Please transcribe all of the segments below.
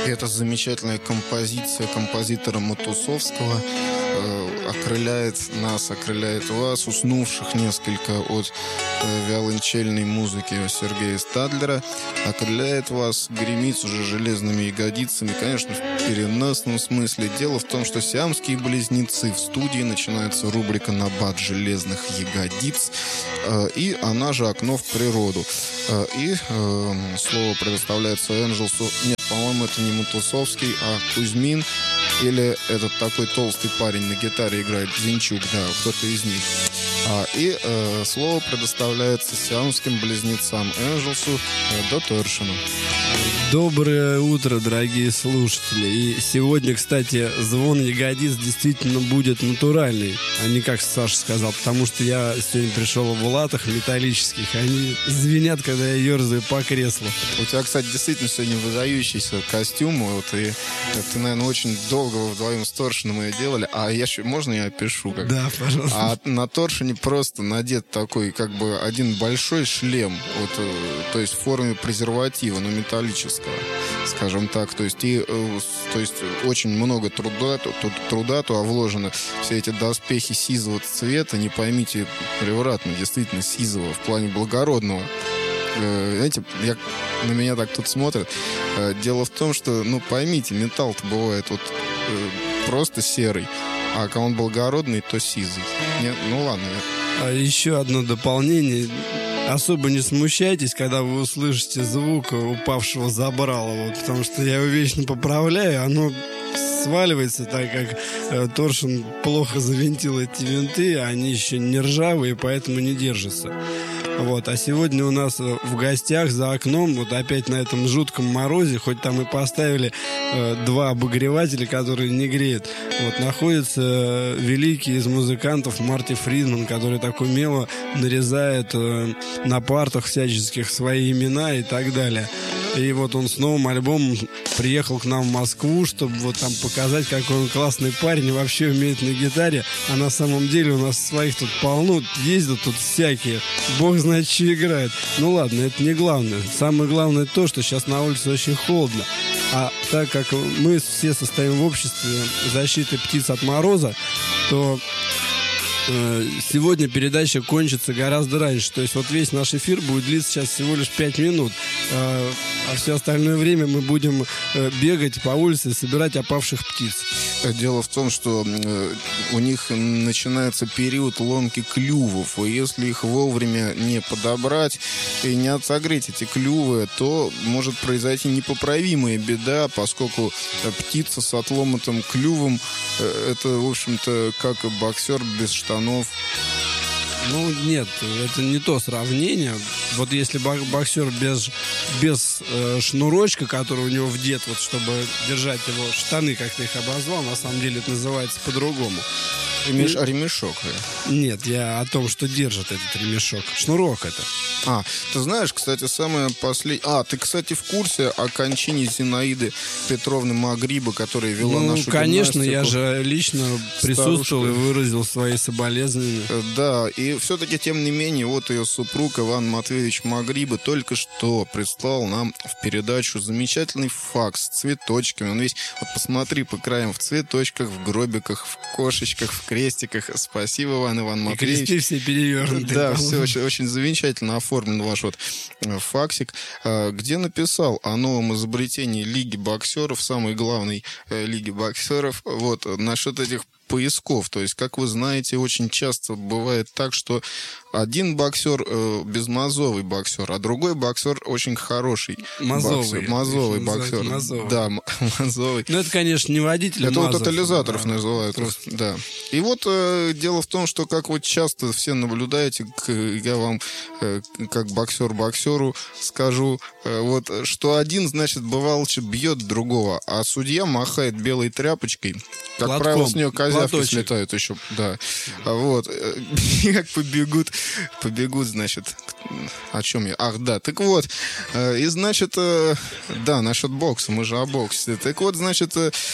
Это замечательная композиция композитора Матусовского окрыляет нас, окрыляет вас, уснувших несколько от виолончельной музыки Сергея Стадлера, окрыляет вас, гремит уже железными ягодицами, конечно, в переносном смысле. Дело в том, что сиамские близнецы в студии, начинается рубрика «Набат железных ягодиц», и она же «Окно в природу». И слово предоставляется Энджелсу. Нет, по-моему, это не Матусовский, а Кузьмин. Или этот такой толстый парень на гитаре играет, Зинчук, да, кто-то из них. И слово предоставляется сиамским близнецам Энджелсу до Торшину. Доброе утро, дорогие слушатели. И сегодня, кстати, звон ягодиц действительно будет натуральный, а не как Саша сказал, потому что я сегодня пришел в латах металлических, они звенят, когда я ерзаю по креслу. У тебя, кстати, действительно сегодня выдающийся костюм, вот, и ты, наверное, очень долго вы вдвоем с Торшином ее делали, можно я опишу? Да, пожалуйста. А на Торшине просто надет такой, как бы, один большой шлем, вот, то есть в форме презерватива, но металлического, скажем так, то есть очень много труда туда вложено, все эти доспехи сизого цвета, не поймите превратно, действительно сизого, в плане благородного. Знаете, на меня так тут смотрят. Дело в том, что, поймите, металл-то бывает просто серый, а когда он благородный, то сизый. Нет? Ладно. Еще одно дополнение. Особо не смущайтесь, когда вы услышите звук упавшего забрала, потому что я его вечно поправляю, оно сваливается, так как Торшин плохо завинтил эти винты, они еще не ржавые, поэтому не держатся. А сегодня у нас в гостях за окном, опять на этом жутком морозе, хоть там и поставили 2 обогревателя, которые не греют, находится великий из музыкантов Марти Фридман, который так умело нарезает на партах всяческих свои имена и так далее. И он с новым альбомом приехал к нам в Москву, чтобы там показать, какой он классный парень и вообще умеет на гитаре. А на самом деле у нас своих тут полно, ездят тут всякие. Бог знает, что играет. Ладно, это не главное. Самое главное то, что сейчас на улице очень холодно. А так как мы все состоим в обществе защиты птиц от мороза, то сегодня передача кончится гораздо раньше. То есть весь наш эфир будет длиться сейчас всего лишь 5 минут. А все остальное время мы будем бегать по улице и собирать опавших птиц. Дело в том, что у них начинается период ломки клювов. И если их вовремя не подобрать и не отогреть эти клювы, то может произойти непоправимая беда, поскольку птица с отломанным клювом это, в общем-то, как боксер без штанов. Нет, это не то сравнение. Если боксер без шнурочка, который у него вдет, чтобы держать его штаны, как ты их обозвал, на самом деле это называется по-другому. Ремешок. Нет, я о том, что держит этот ремешок. Шнурок это. Ты знаешь, кстати, самое последнее... ты, кстати, в курсе о кончине Зинаиды Петровны Магриба, которая вела нашу конечно, гимнастику? Я же лично присутствовал и выразил свои соболезнования. Да, и все-таки, тем не менее, ее супруг Иван Матвеевич Магриба только что прислал нам в передачу замечательный факс с цветочками. Он весь, посмотри, по краям в цветочках, в гробиках, в кошечках, в крестиках. Спасибо, Иван Матвеевич. И кресты все перевернуты. Да, все очень, очень замечательно оформлен ваш факсик, где написал о новом изобретении Лиги боксеров, самой главной Лиги боксеров, насчет этих поясков. То есть, как вы знаете, очень часто бывает так, что один боксер безмозовый боксер, а другой боксер очень хороший мозовый боксер. Мозовый. Да, мозовый. Это, конечно, не водитель. Это тотализаторов называют. Да. И дело в том, что как часто все наблюдаете, я вам как боксер боксеру скажу, что один, значит, бывало, бьет другого, а судья махает белой тряпочкой. Как правило, с нее казенный козявки слетают еще, да. Вот. И как побегут, значит, о чем я? Ах, да, так вот. И, значит, да, насчет бокса, мы же о боксе. Так вот, значит,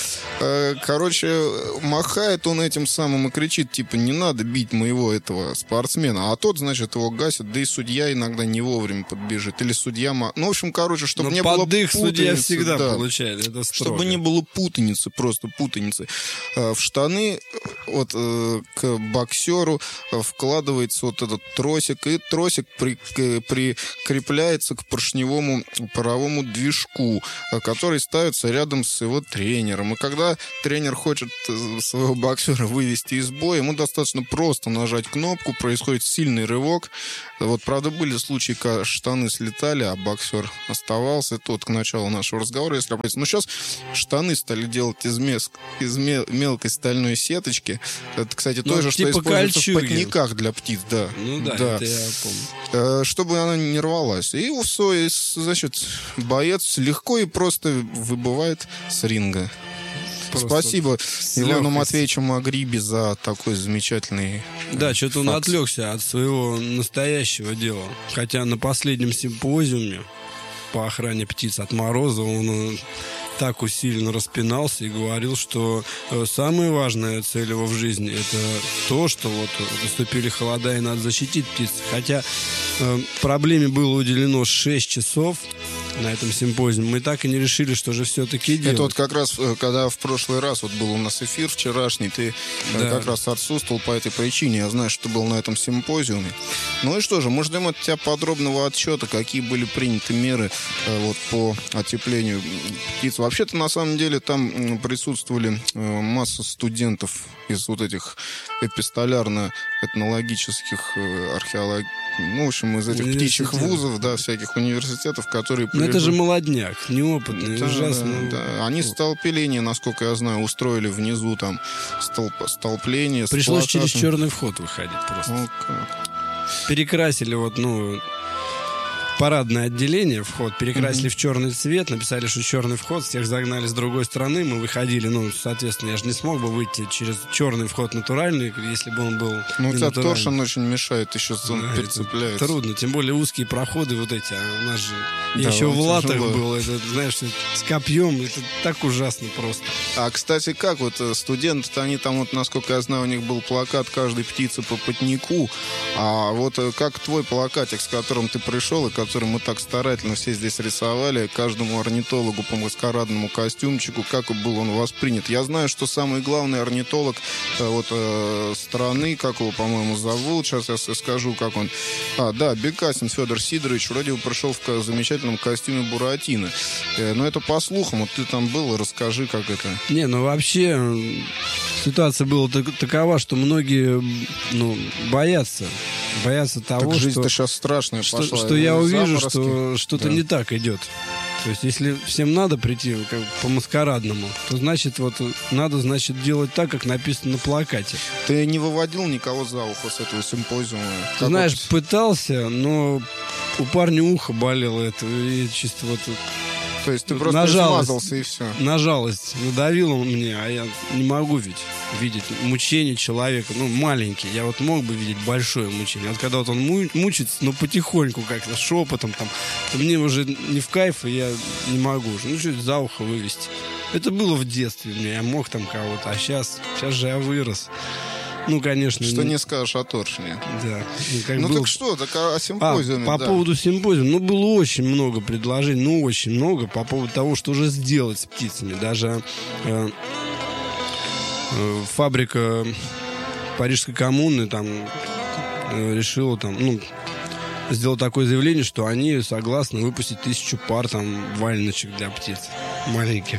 короче, махает он этим самым и кричит, типа, не надо бить моего этого спортсмена. А тот, значит, его гасит, да и судья иногда не вовремя подбежит. Или судья... Ну, в общем, короче, чтобы не было путаницы. Судья всегда получает, это строго. Чтобы не было путаницы, просто путаницы. В штаны вот к боксеру вкладывается вот этот тросик, и тросик прикрепляется к поршневому паровому движку, который ставится рядом с его тренером. И когда тренер хочет своего боксера вывести из боя, ему достаточно просто нажать кнопку, происходит сильный рывок. Вот, правда, были случаи, когда штаны слетали, а боксер оставался. Это вот к началу нашего разговора, если обратиться. Но сейчас штаны стали делать из мелкой стальной сеточки. Это, кстати, то же, типа что используется кольчуги. в потниках для птиц, да. Ну да, это я помню. Чтобы она не рвалась. И все, значит, боец легко и просто выбывает с ринга. Спасибо Ивану Матвеевичу Магрибе за такой замечательный... Да, что-то он отвлекся от своего настоящего дела. Хотя на последнем симпозиуме по охране птиц от мороза он так усиленно распинался и говорил, что самая важная цель его в жизни — это то, что вот наступили холода и надо защитить птиц. Хотя проблеме было уделено 6 часов на этом симпозиуме, мы так и не решили, что же все-таки делать. Это вот как раз, когда в прошлый раз вот был у нас эфир вчерашний, ты как раз отсутствовал по этой причине. Я знаю, что ты был на этом симпозиуме. Ну и что же, мы ждем от тебя подробного отчета, какие были приняты меры вот, по отеплению птиц. Вообще-то, на самом деле, там присутствовали масса студентов из вот этих эпистолярно-этнологических ну, в общем, из этих птичьих вузов, да, всяких университетов, которые... Но это же молодняк, неопытный, да, ужасно. Да. Они столпление, насколько я знаю, устроили внизу там столпление. Пришлось через черный вход выходить просто. Ну, как? Перекрасили парадное отделение, вход, перекрасили в черный цвет, написали, что черный вход, всех загнали с другой стороны, мы выходили, соответственно, я же не смог бы выйти через черный вход натуральный, если бы он был у тебя торшен очень мешает, еще он перецепляется. Трудно, тем более узкие проходы вот эти, у нас же еще в латах было, это, знаешь, с копьем, это так ужасно просто. А, кстати, как вот студенты, они там, вот, насколько я знаю, у них был плакат каждой птицы по потнику, а вот как твой плакатик, с которым ты пришел, и который мы так старательно все здесь рисовали, каждому орнитологу по маскарадному костюмчику, как был он воспринят. Я знаю, что самый главный орнитолог страны, как его, по-моему, зовут, сейчас я скажу, как он... Бекасин Федор Сидорович, вроде бы пришел в замечательном костюме Буратино. Но это по слухам, вот ты там был, расскажи, как это... Вообще ситуация была такова, что многие, боятся того, так жизнь-то сейчас страшная пошла. Что я увижу, что что-то не так идет. То есть, если всем надо прийти по маскарадному, то надо делать так, как написано на плакате. Ты не выводил никого за ухо с этого симпозиума? Ты знаешь, пытался, но у парня ухо болело это, и чисто То есть ты просто смазался и все. На жалость надавил он мне, а я не могу видеть мучение человека. Маленький. Я мог бы видеть большое мучение. Когда он мучится, потихоньку как-то, шепотом там, то мне уже не в кайф, и я не могу уже. Чуть за ухо вывести. Это было в детстве у меня. Я мог там кого-то, а сейчас же я вырос. Конечно. Что не скажешь о торшне. Да. Так что, о симпозиуме. По поводу симпозиума. Было очень много предложений, очень много по поводу того, что уже сделать с птицами. Даже фабрика Парижской коммуны там решила сделать такое заявление, что они согласны выпустить 1000 пар валеночек для птиц маленьких.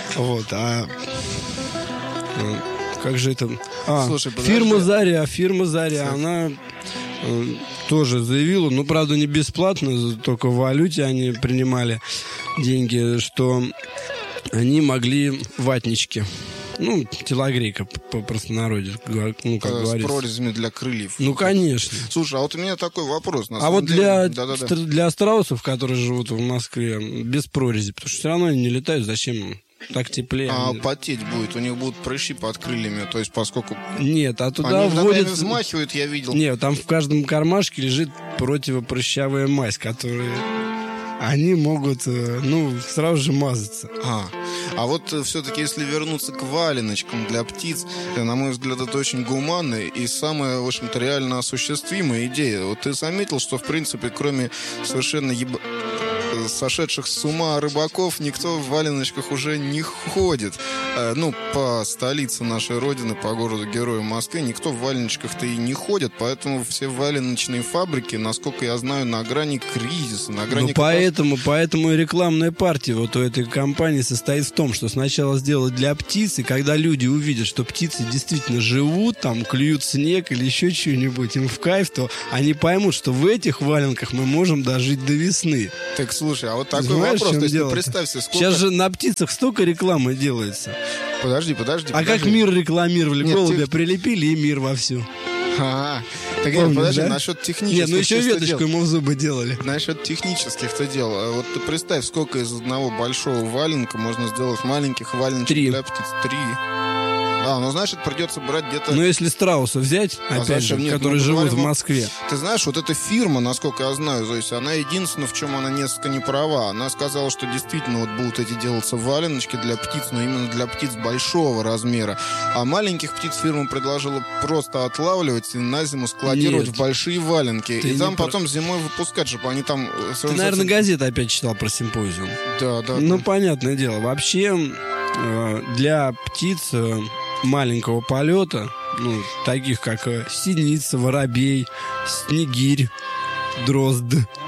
Как же это... Слушай, фирма Заря, она тоже заявила, правда, не бесплатно, только в валюте они принимали деньги, что они могли ватнички. Телогрейка по простонародью, как говорится. С прорезями для крыльев. Конечно. Слушай, а вот у меня такой вопрос. Для страусов, которые живут в Москве, без прорези, потому что все равно они не летают, зачем им так теплее. А потеть будет, у них будут прыщи под крыльями, то есть поскольку... Нет, а туда они вводят... взмахивают, я видел. Нет, там в каждом кармашке лежит противопрыщавая мазь, которая... Они могут, сразу же мазаться. А вот все-таки, если вернуться к валеночкам для птиц, на мой взгляд, это очень гуманная и самая, в общем-то, реально осуществимая идея. Вот ты заметил, что, в принципе, кроме совершенно сошедших с ума рыбаков, никто в валеночках уже не ходит. По столице нашей родины, по городу-герою Москве, никто в валеночках-то и не ходит, поэтому все валеночные фабрики, насколько я знаю, на грани кризиса, на грани... Поэтому и рекламная партия вот у этой компании состоит в том, что сначала сделать для птиц, и когда люди увидят, что птицы действительно живут, там, клюют снег или еще что-нибудь, им в кайф, то они поймут, что в этих валенках мы можем дожить до весны. Так, слушай, а вот такой вопрос, то есть ты представь себе, сколько... Сейчас же на птицах столько рекламы делается. Подожди. Как мир рекламировали? Нет, голубя прилепили, и мир вовсю. Так нет, подожди, да? Насчет технических... Нет, еще веточку ему в зубы делали. Насчет технических-то дел. Вот ты представь, сколько из одного большого валенка можно сделать маленьких валеночек для птиц. 3. Значит, придется брать где-то... если страуса взять, опять же, которые живут в Москве. Ты знаешь, вот эта фирма, насколько я знаю, то есть она единственная, в чем она несколько не права. Она сказала, что действительно вот будут эти делаться валеночки для птиц, но именно для птиц большого размера. А маленьких птиц фирма предложила просто отлавливать и на зиму складировать в большие валенки. И там потом зимой выпускать, чтобы они там... Ты, наверное, газеты опять читал про симпозиум. Да. Понятное дело. Вообще, для птиц... маленького полета, таких как синица, воробей, снегирь, дрозд.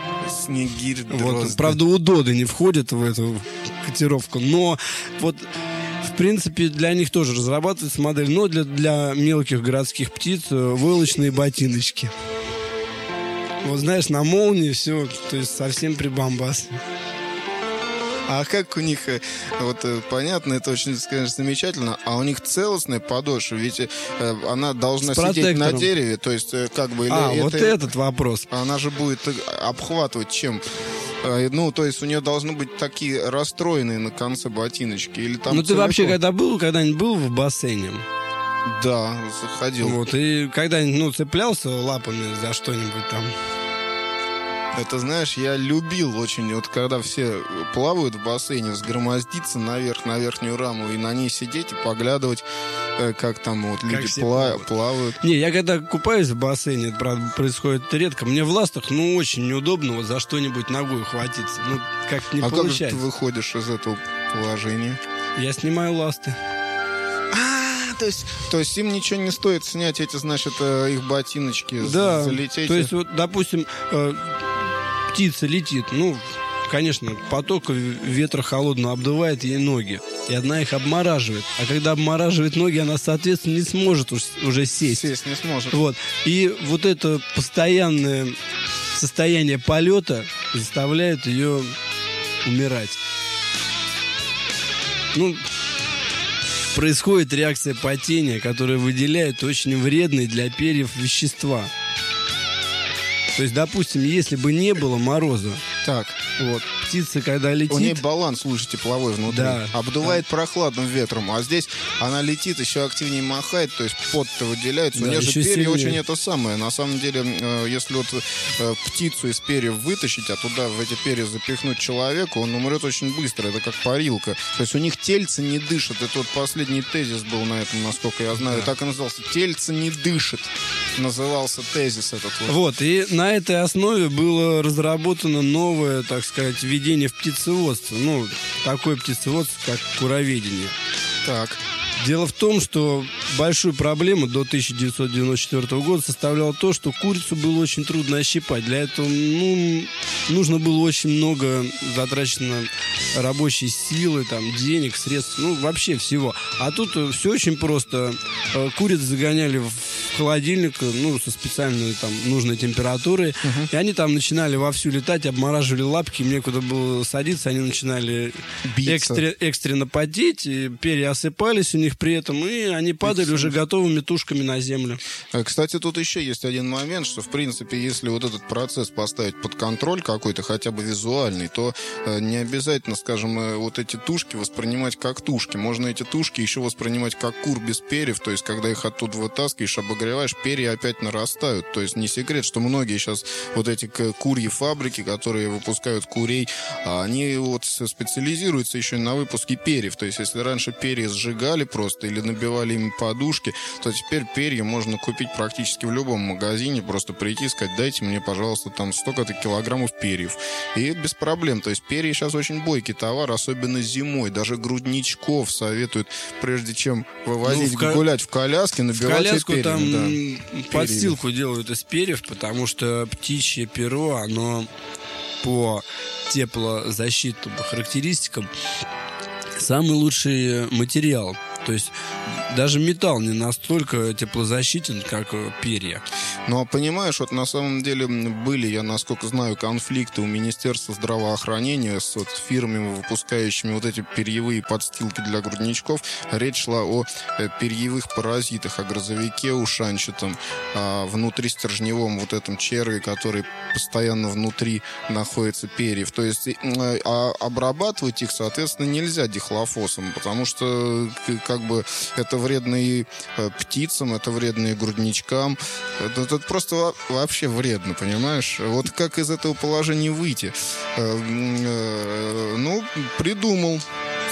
Вот, правда, удоды не входят в эту котировку, но вот в принципе для них тоже разрабатывается модель, но для мелких городских птиц войлочные ботиночки. Вот знаешь, на молнии все, то есть совсем прибамбас. А как у них, понятно, это очень, конечно, замечательно, а у них целостная подошва, ведь она должна сидеть на дереве, то есть как бы... вот этот вопрос. Она же будет обхватывать чем? То есть у нее должны быть такие расстроенные на конце ботиночки. Или там ты вообще когда-нибудь был в бассейне? Да, заходил. Вот, и когда-нибудь, цеплялся лапами за что-нибудь там? Это, знаешь, я любил очень, вот когда все плавают в бассейне, взгромоздиться наверх, на верхнюю раму и на ней сидеть и поглядывать, как там вот люди плавают. Не, я когда купаюсь в бассейне, это, правда, происходит редко, мне в ластах, очень неудобно вот за что-нибудь ногой ухватиться. Как-то не получается. Как же ты выходишь из этого положения? Я снимаю ласты. То есть им ничего не стоит снять эти, значит, их ботиночки, залететь? То есть, вот, допустим, птица летит, конечно, поток ветра холодного обдувает ей ноги, и одна их обмораживает. А когда обмораживает ноги, она, соответственно, не сможет уже сесть. Сесть не сможет. Вот. И вот это постоянное состояние полета заставляет ее умирать. Происходит реакция потения, которая выделяет очень вредные для перьев вещества. То есть, допустим, если бы не было мороза, вот, птица, когда летит... У нее баланс лучше тепловой внутри. Да. Обдувает прохладным ветром. А здесь она летит, еще активнее махает, то есть пот-то выделяется. У нее же перья очень это самое. На самом деле, если вот птицу из перьев вытащить, а туда в эти перья запихнуть человека, он умрет очень быстро. Это как парилка. То есть у них тельце не дышит. Это вот последний тезис был на этом, насколько я знаю. Так и назывался. Тельце не дышит. Назывался тезис этот. Вот, и на этой основе было разработано новое, так сказать, введение в птицеводство. Такое птицеводство, как куроведение. Так. Дело в том, что большую проблему до 1994 года составляло то, что курицу было очень трудно ощипать. Для этого нужно было очень много затрачено рабочей силы, денег, средств, вообще всего. А тут все очень просто. Куриц загоняли в холодильник, со специальной нужной температурой, и они там начинали вовсю летать, обмораживали лапки, им некуда было садиться, они начинали экстренно потеть, и перья осыпались у них при этом, и они падали уже готовыми тушками на землю. Кстати, тут еще есть один момент, что, в принципе, если вот этот процесс поставить под контроль, как какой-то хотя бы визуальный, то не обязательно, скажем, вот эти тушки воспринимать как тушки. Можно эти тушки еще воспринимать как кур без перьев, то есть когда их оттуда вытаскиваешь, обогреваешь, перья опять нарастают. То есть не секрет, что многие сейчас вот эти курьи фабрики, которые выпускают курей, они вот специализируются еще на выпуске перьев. То есть если раньше перья сжигали просто или набивали ими подушки, то теперь перья можно купить практически в любом магазине, просто прийти и сказать: дайте мне, пожалуйста, там столько-то килограммов перьев. И без проблем. То есть перья сейчас очень бойкий товар, особенно зимой. Даже грудничков советуют, прежде чем вывозить гулять в коляске, набивать перьями. Там подстилку делают из перьев, потому что птичье перо, оно по теплозащитным характеристикам самый лучший материал. То есть даже металл не настолько теплозащитен, как перья. Ну, а понимаешь, вот на самом деле были, я насколько знаю, конфликты у Министерства здравоохранения с фирмами, выпускающими вот эти перьевые подстилки для грудничков. Речь шла о перьевых паразитах, о грозовике ушанчатом, о внутристержневом вот этом черве, который постоянно внутри находится перьев. То есть обрабатывать их, соответственно, нельзя дихлофосом, потому что как бы это вредно и птицам, это вредно и грудничкам. Это просто вообще вредно, понимаешь? Вот как из этого положения выйти? Ну, придумал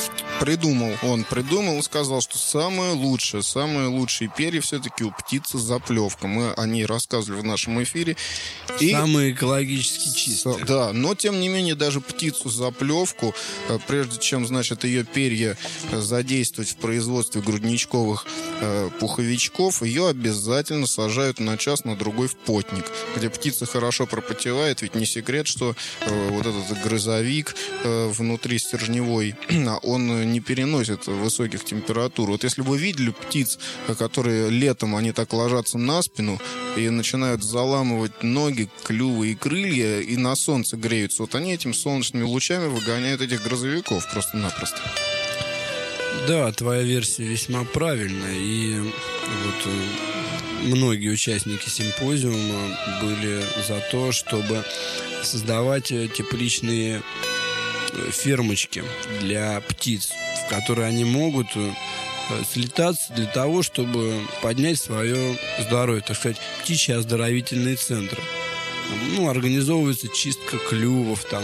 и сказал, что самые лучшие перья все-таки у птицы заплевка. Мы о ней рассказывали в нашем эфире. Самые экологически чистые. Да, но тем не менее даже птицу заплевку, прежде чем, значит, ее перья задействовать в производстве грудничковых пуховичков, ее обязательно сажают на час, на другой в потник, где птица хорошо пропотевает. Ведь не секрет, что вот этот грызовик внутри стержневой, он не переносит высоких температур. Вот если вы видели птиц, которые летом, они так ложатся на спину и начинают заламывать ноги, клювы и крылья, и на солнце греются, вот они этими солнечными лучами выгоняют этих грозовиков просто-напросто. Да, твоя версия весьма правильная. И вот многие участники симпозиума были за то, чтобы создавать тепличные фермочки для птиц, в которые они могут слетаться для того, чтобы поднять свое здоровье, так сказать, птичьи оздоровительные центры. Ну, организовывается чистка клювов, там,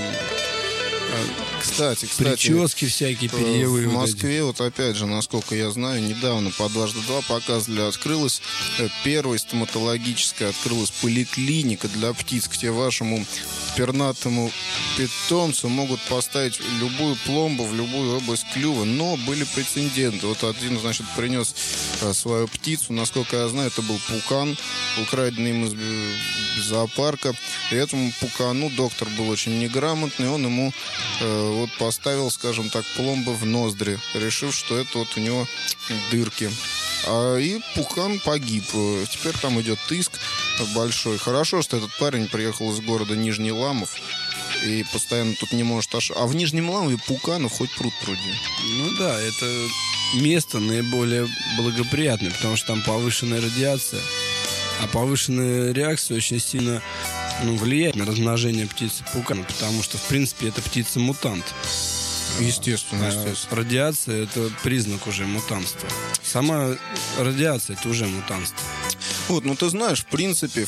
Кстати, прически всякие перьевые. В Москве, вот опять же, насколько я знаю, недавно по «Дважды два» показывали, открылась первая стоматологическая, открылась поликлиника для птиц, где вашему пернатому питомцу могут поставить любую пломбу в любую область клюва, но были прецеденты. Вот один, значит, принес свою птицу, насколько я знаю, это был пукан, украденный им из зоопарка, и этому пукану доктор был очень неграмотный, он ему вот поставил, скажем так, пломбы в ноздри, решив, что это вот у него дырки. И пукан погиб. Теперь там идет иск большой. Хорошо, что этот парень приехал из города Нижний Ламов и постоянно тут не может... А в Нижнем Ламове пуканов хоть пруд пруди. Ну да, это место наиболее благоприятное, потому что там повышенная радиация. А повышенная реакция очень сильно влияет на размножение птицы пукана, потому что, в принципе, это птица-мутант. Естественно. Радиация — это признак уже мутанства. Сама радиация — это уже мутанство. Вот, ну ты знаешь, в принципе,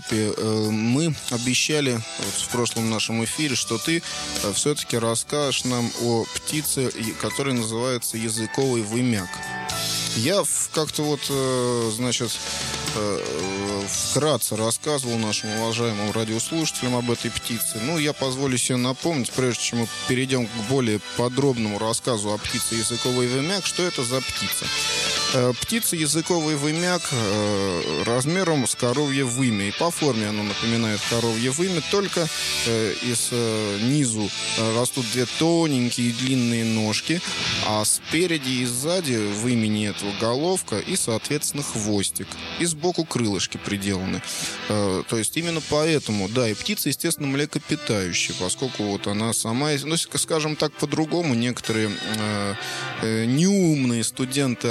мы обещали вот в прошлом нашем эфире, что ты все-таки расскажешь нам о птице, которая называется языковый вымяк. Я как-то вот, значит, вкратце рассказывал нашим уважаемым радиослушателям об этой птице. Ну, я позволю себе напомнить, прежде чем мы перейдем к более подробному рассказу о птице языковый вымяк, что это за птица. Птица языковый вымяк размером с коровье вымя. И по форме она напоминает коровье вымя, только снизу растут две тоненькие и длинные ножки, а спереди и сзади в имени этого головка и, соответственно, хвостик. И сбоку крылышки приделаны. То есть именно поэтому, да, и птица, естественно, млекопитающая, поскольку вот она сама, ну, скажем так, по-другому, некоторые неумные студенты орнитологии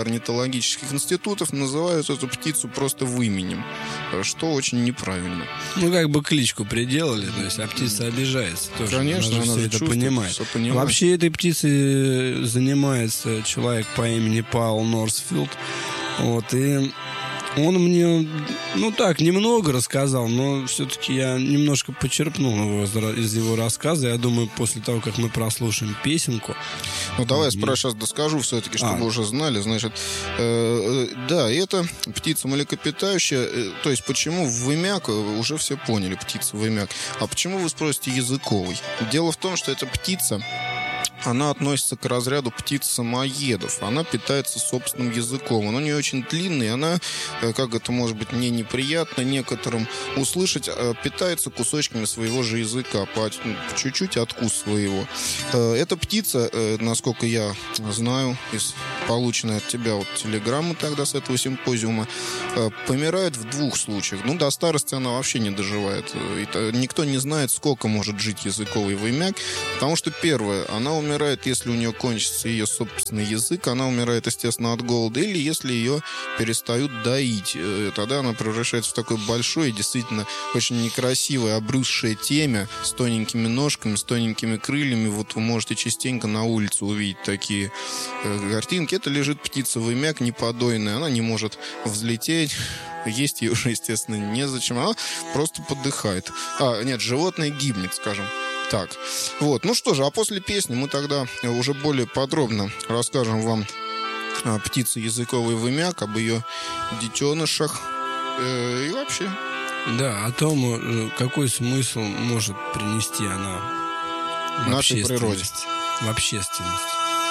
технологических институтов называют эту птицу просто выменем, что очень неправильно. Ну, как бы кличку приделали, то есть, а птица обижается тоже. Конечно, она все же это чувствует, понимает. все понимает. Вообще этой птицей занимается человек по имени Паул Норсфилд. Вот, и он мне, ну так, немного рассказал, но все-таки я немножко почерпнул его из его рассказа. Я думаю, после того, как мы прослушаем песенку... Ну, давай я сейчас доскажу все-таки, чтобы уже знали. Значит, да, это птица млекопитающая. То есть, почему вымяк, уже все поняли, птица вымяк. А почему, вы спросите, языковый? Дело в том, что эта птица... Она относится к разряду птиц-самоедов. Она питается собственным языком. Он у нее очень длинный. Она, как это может быть мне неприятно некоторым услышать, питается кусочками своего же языка, по чуть-чуть откус своего. Эта птица, насколько я знаю, из полученной от тебя вот телеграммы тогда с этого симпозиума, помирает в 2 случаях. Ну, до старости она вообще не доживает. Никто не знает, сколько может жить языковый вымяк, потому что, первое, она умирает, если у нее кончится ее собственный язык, она умирает, естественно, от голода, или если ее перестают доить. Тогда она превращается в такое большое, действительно очень некрасивое, обросшее темя с тоненькими ножками, с тоненькими крыльями. Вот вы можете частенько на улице увидеть такие картинки. Это лежит птица-вымяк неподойная, она не может взлететь. Есть ее уже, естественно, незачем. Она просто подыхает. Нет, животное гибнет, скажем так. Вот. Ну что же, а после песни мы тогда уже более подробно расскажем вам о птице языковый вымяк, об ее детенышах и вообще. Да, о том, какой смысл может принести она в нашей природе. В общественность.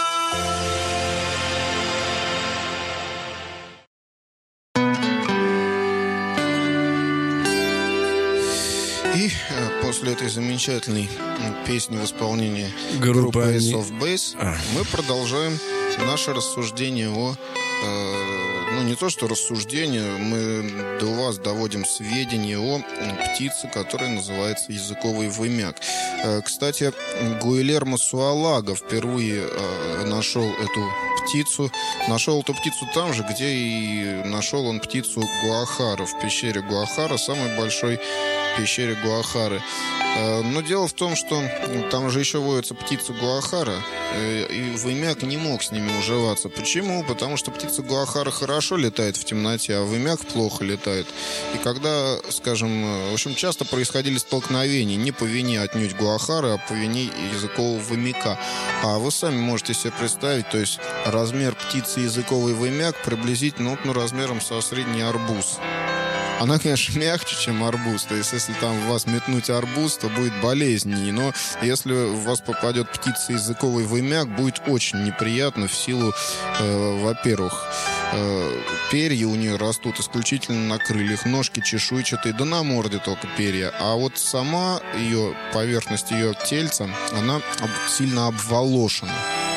И после этой замечательной песни в исполнении группы Ace of Base мы продолжаем наше рассуждение о... ну, не то что рассуждение, мы до вас доводим сведения о птице, которая называется языковый вымяк. Кстати, Гуильермо Суалага впервые нашел эту птицу. Нашел эту птицу там же, где и нашел он птицу Гуахара, в пещере Гуахара, самой большой пещере Гуахары. Но дело в том, что там же еще водится птица Гуахара, и вымяк не мог с ними уживаться. Почему? Потому что птица Гуахара хорошо летает в темноте, а вымяк плохо летает. И когда, скажем, в общем, часто происходили столкновения не по вине отнюдь Гуахары, а по вине языкового вымяка. А вы сами можете себе представить, то есть размер птицы языковый вымяк приблизительно размером со средний арбуз. Она, конечно, мягче, чем арбуз. То есть, если там в вас метнуть арбуз, то будет болезненнее. Но если в вас попадет птица языковый вымяк, будет очень неприятно в силу, во-первых, перья у нее растут исключительно на крыльях, ножки чешуйчатые, да на морде только перья. А вот сама ее, поверхность ее тельца, она сильно обволошена.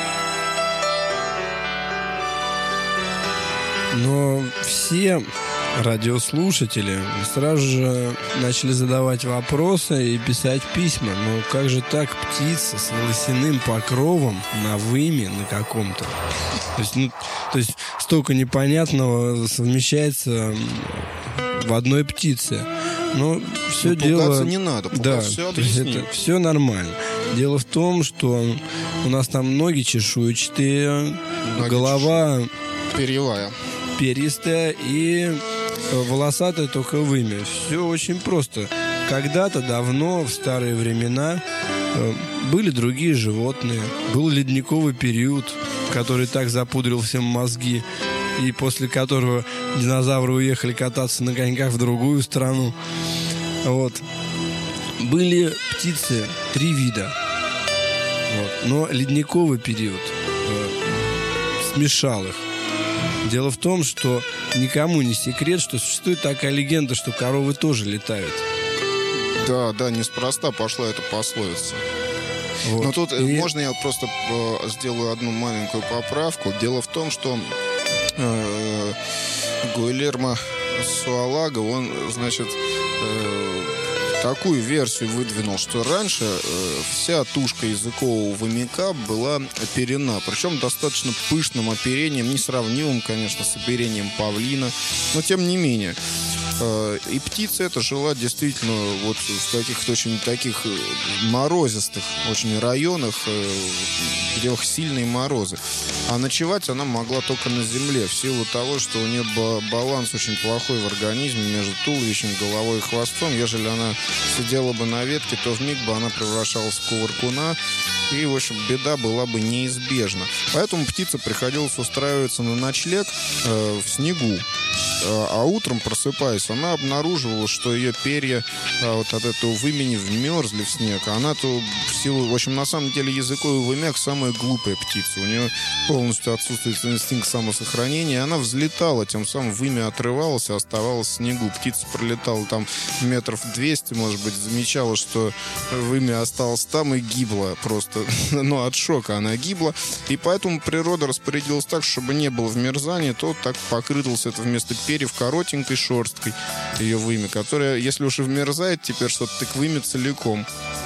Но все радиослушатели сразу же начали задавать вопросы и писать письма. Но как же так птица с волосяным покровом на выме на каком-то? То есть столько непонятного совмещается в одной птице. Но все дело... не надо, да, все объясним. Это все нормально. Дело в том, что у нас там ноги чешуйчатые, голова перистая и волосатая только вымя. Все очень просто. Когда-то давно, в старые времена, были другие животные. Был ледниковый период, который так запудрил всем мозги, и после которого динозавры уехали кататься на коньках в другую страну. Вот. Были птицы 3 вида. Вот. Но ледниковый период смешал их. Дело в том, что никому не секрет, что существует такая легенда, что коровы тоже летают. Да, неспроста пошла эта пословица. Вот. Но тут можно я просто сделаю одну маленькую поправку. Дело в том, что Гуильермо Суалага, он, значит, такую версию выдвинул, что раньше вся тушка языкового хомяка была оперена, причем достаточно пышным оперением, несравнимым, конечно, с оперением павлина, но тем не менее. И птица эта жила действительно вот в каких-то очень таких морозистых очень районах, где сильные морозы. А ночевать она могла только на земле, в силу того, что у нее баланс очень плохой в организме между туловищем, головой и хвостом. Ежели она сидела бы на ветке, то вмиг бы она превращалась в кувыркуна, и, в общем, беда была бы неизбежна. Поэтому птице приходилось устраиваться на ночлег в снегу. А утром, просыпаясь, она обнаруживала, что ее перья вот от этого вымени вмерзли в снег. Она-то в силу... В общем, на самом деле языковый хомяк самая глупая птица. У нее полностью отсутствует инстинкт самосохранения. Она взлетала, тем самым вымя отрывалась и оставалась в снегу. Птица пролетала там метров 200, может быть, замечала, что вымя осталось там и гибла просто. Но от шока она гибла. И поэтому природа распорядилась так, чтобы не было вмерзания, то так покрылось это вместо перьев коротенькой шерсткой ее вымя, которая, если уж и вмерзает теперь что-то, так вымя целиком.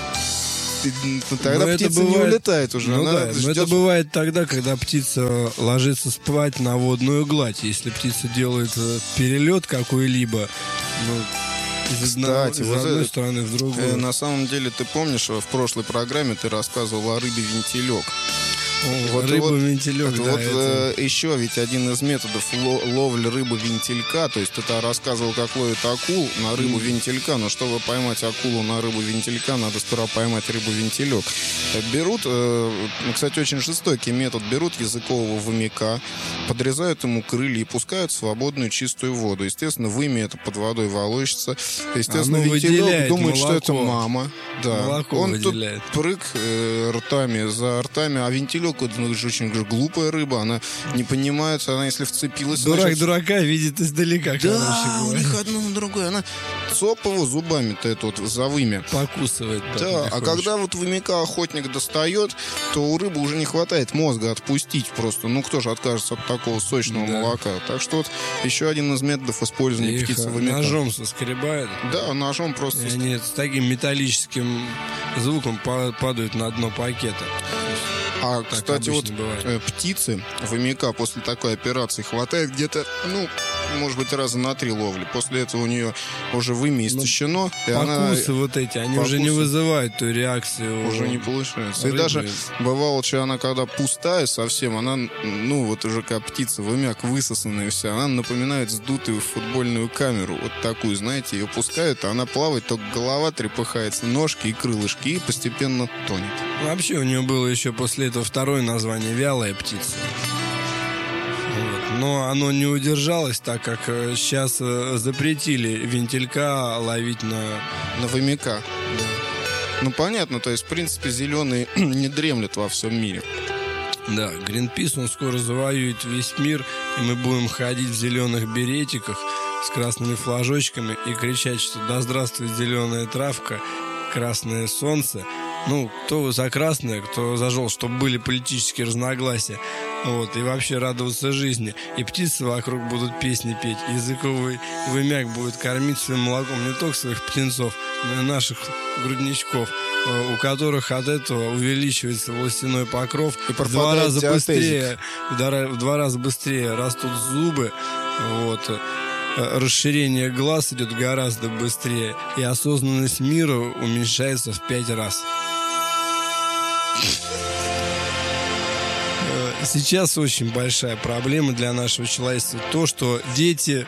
Тогда птица бывает... не улетает уже. Ну она да, ждет... но это бывает тогда, когда птица ложится спать на водную гладь. Если птица делает перелет какой-либо, из одной стороны в другую. На самом деле, ты помнишь, в прошлой программе ты рассказывал о рыбе вентилек. Рыба-вентилек, да. Вот еще ведь один из методов ловли рыбы-вентилька, то есть ты рассказывал, как ловят акул на рыбу-вентилька, но чтобы поймать акулу на рыбу-вентилька, надо сперва поймать рыбу-вентилек. Берут, кстати, очень жестокий метод, берут языкового хомяка, подрезают ему крылья и пускают в свободную чистую воду. Естественно, вымя это под водой волочится. Естественно, вентилек думает, что это мама. Да. Молоко он выделяет. Тут прыг ртами за ртами, а вентилек это же очень глупая рыба, она не понимает, она если вцепилась... Дурак дурака видит издалека, да, у них одно на другое. Она цоп его зубами-то это вот за вымя. Покусывает. Да, а когда вот хомяка охотник достает, то у рыбы уже не хватает мозга отпустить просто. Ну, кто же откажется от такого сочного молока? Так что вот еще один из методов использования птицы хомяка. Ножом соскребает. Да, ножом просто... И они с таким металлическим звуком падают на дно пакета. А, кстати, вот птицы хомяка после такой операции хватает где-то, может быть, раза на 3 ловли. После этого у нее уже вымя истощено. Покусы вот эти, они уже не вызывают ту реакцию. Уже не получается. И даже бывало, что она когда пустая совсем, она, вот уже как птица, хомяк высосанная вся, она напоминает сдутую футбольную камеру. Вот такую, знаете, ее пускают, а она плавает, только голова трепыхается, ножки и крылышки, и постепенно тонет. Вообще у нее было еще после этого второе название «Вялая птица». Вот. Но оно не удержалось, так как сейчас запретили вентилька ловить на хомяка. Да. Понятно, то есть, в принципе, зеленые не дремлет во всем мире. Да, Гринпис, он скоро завоюет весь мир, и мы будем ходить в зеленых беретиках с красными флажочками и кричать, что «Да здравствует зеленая травка, красное солнце». Кто за красное, кто за желтое, чтобы были политические разногласия. И вообще радоваться жизни. И птицы вокруг будут песни петь. Языковый хомяк будет кормить своим молоком не только своих птенцов, но и наших грудничков, у которых от этого увеличивается волосяной покров. И в 2 раза быстрее растут зубы. Расширение глаз идет гораздо быстрее. И осознанность мира уменьшается в 5 раз. Сейчас очень большая проблема для нашего человечества то, что дети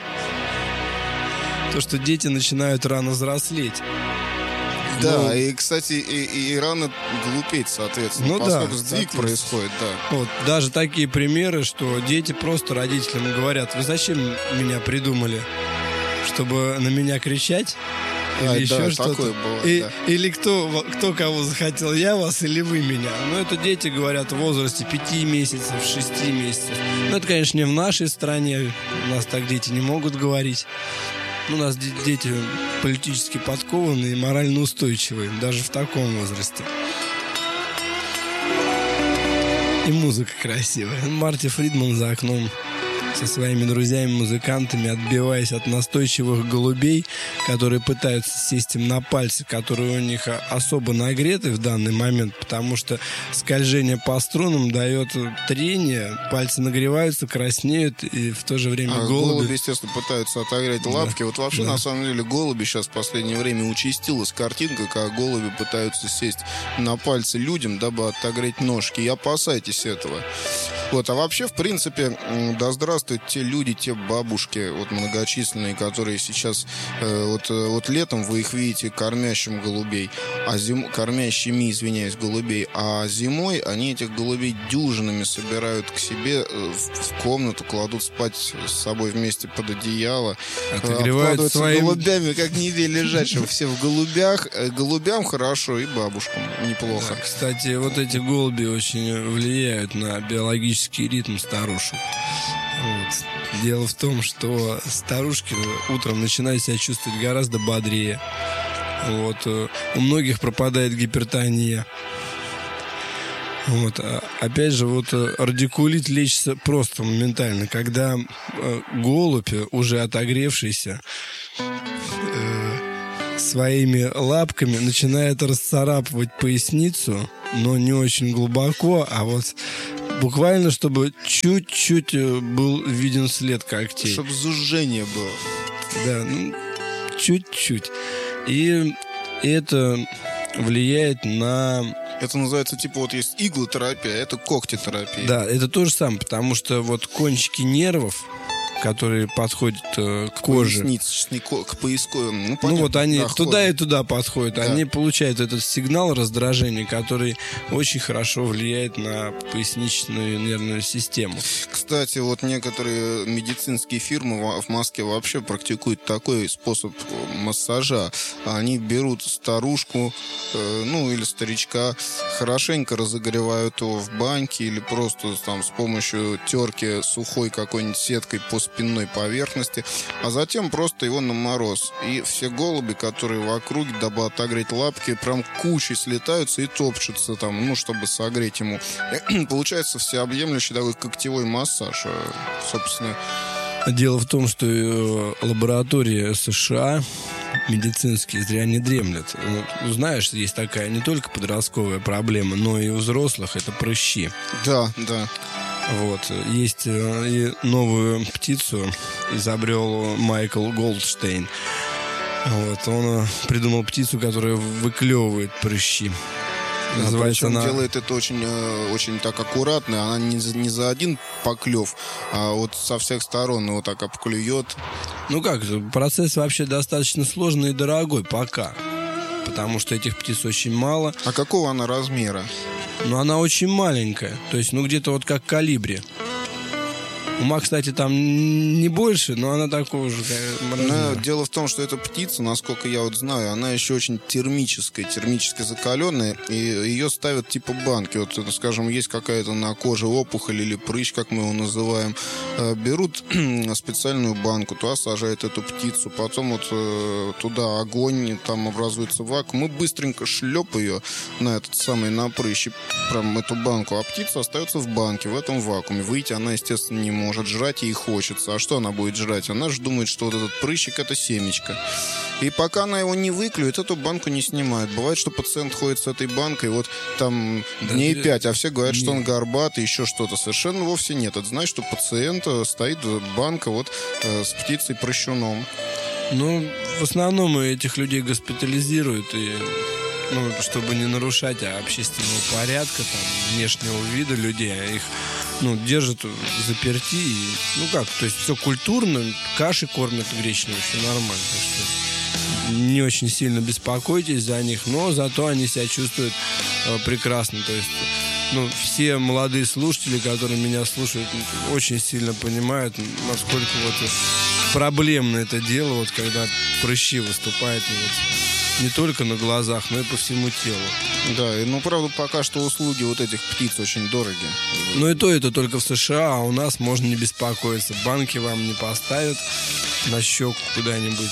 начинают рано взрослеть. Да, и, кстати, и рано глупеть, соответственно, поскольку сдвиг происходит, да. Даже такие примеры, что дети просто родителям говорят: вы зачем меня придумали? Чтобы на меня кричать? Или еще что-то. Такое бывает, да. Или кто кого захотел, я вас или вы меня. Это дети говорят в возрасте 5 месяцев, 6 месяцев. Это, конечно, не в нашей стране. У нас так дети не могут говорить. У нас дети политически подкованные и морально устойчивые, даже в таком возрасте. И музыка красивая. Марти Фридман за окном. со своими друзьями-музыкантами, отбиваясь от настойчивых голубей, которые пытаются сесть им на пальцы, которые у них особо нагреты в данный момент, потому что скольжение по струнам дает трение, пальцы нагреваются, краснеют, и в то же время голуби, естественно, пытаются отогреть лапки. Вот вообще, на самом деле, голуби сейчас в последнее время участилась картинка, как голуби пытаются сесть на пальцы людям, дабы отогреть ножки. И опасайтесь этого. Вот, а вообще, в принципе, да здравствуют те люди, те бабушки, вот многочисленные, которые сейчас, вот летом вы их видите кормящим голубей, кормящими, извиняюсь, голубей, а зимой они этих голубей дюжинами собирают к себе в комнату, кладут спать с собой вместе под одеяло, обкладываются голубями, как нигде лежать, чтобы все в голубях. Голубям хорошо и бабушкам неплохо. Да, кстати, вот эти голуби очень влияют на биологический ритм старушек. Вот. Дело в том, что старушки утром начинают себя чувствовать гораздо бодрее. Вот. У многих пропадает гипертония. Вот. Опять же, вот радикулит лечится просто моментально, когда голубь, уже отогревшийся, своими лапками начинает расцарапывать поясницу, но не очень глубоко, а вот буквально, чтобы чуть-чуть был виден след когтей. Чтобы зужжение было. Да, ну, чуть-чуть. И это влияет на... Это называется, типа, вот есть иглотерапия, это когтетерапия. Да, это то же самое, потому что вот кончики нервов, которые подходят к коже. К пояску. Ну, вот они туда и туда подходят. Да. Они получают этот сигнал раздражения, который очень хорошо влияет на поясничную нервную систему. Кстати, вот некоторые медицинские фирмы в Москве вообще практикуют такой способ массажа. Они берут старушку, или старичка, хорошенько разогревают его в баньке или просто там с помощью терки сухой какой-нибудь сеткой по спинной поверхности, а затем просто его на мороз. И все голуби, которые в округе, дабы отогреть лапки, прям кучей слетаются и топчутся там, чтобы согреть ему. Получается всеобъемлющий такой когтевой массаж, собственно. Дело в том, что лаборатории США медицинские зря не дремлят. Знаешь, есть такая не только подростковая проблема, но и у взрослых — это прыщи. Да. Вот. Есть и новую птицу изобрел Майкл Голдштейн. Вот. Он придумал птицу, которая выклевывает прыщи. Называется она... делает это очень, очень так аккуратно. Она не за один поклев, а вот со всех сторон его так обклюет. Процесс вообще достаточно сложный и дорогой пока. Потому что этих птиц очень мало. А какого она размера? Она очень маленькая. То есть, где-то вот как колибри. Ума, кстати, там не больше, но она такого же размера. Дело в том, что эта птица, насколько я вот знаю, она еще очень термически закаленная, и ее ставят типа банки. Вот, скажем, есть какая-то на коже опухоль или прыщ, как мы его называем. Берут специальную банку, туда сажают эту птицу, потом вот туда огонь, там образуется вакуум, и быстренько шлеп ее на на прыщ, прям эту банку, а птица остается в банке, в этом вакууме. Выйти она, естественно, не может. Жрать ей хочется. А что она будет жрать? Она же думает, что вот этот прыщик — это семечко. И пока она его не выклюет, эту банку не снимают. Бывает, что пациент ходит с этой банкой вот там дней 5, а все говорят, что он горбатый, еще что-то. Совершенно вовсе нет. Это значит, что у пациента стоит банка вот с птицей-прыщуном. В основном этих людей госпитализируют, и чтобы не нарушать общественного порядка, внешнего вида людей, а их держат заперти. То есть все культурно, каши кормят гречневой, все нормально. Так что не очень сильно беспокойтесь за них, но зато они себя чувствуют прекрасно. То есть все молодые слушатели, которые меня слушают, очень сильно понимают, насколько проблемно это дело, когда прыщи выступают не только на глазах, но и по всему телу. Да, правда, пока что услуги вот этих птиц очень дорогие. Это только в США, а у нас можно не беспокоиться. Банки вам не поставят на щеку куда-нибудь,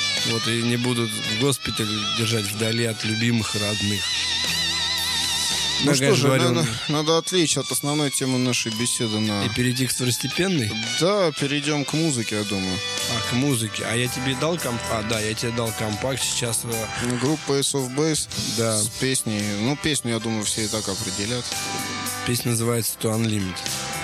и не будут в госпитале держать вдали от любимых и родных. Ну Как я что же, говорил, надо отвлечь от основной темы нашей беседы на... и перейти к второстепенной? Да, перейдем к музыке, я думаю. К музыке. А я тебе дал да, я тебе дал компакт сейчас. Группа Ace of Base, Да. с песней. Ну, песню, я думаю, все и так определят. Песня называется To Unlimited.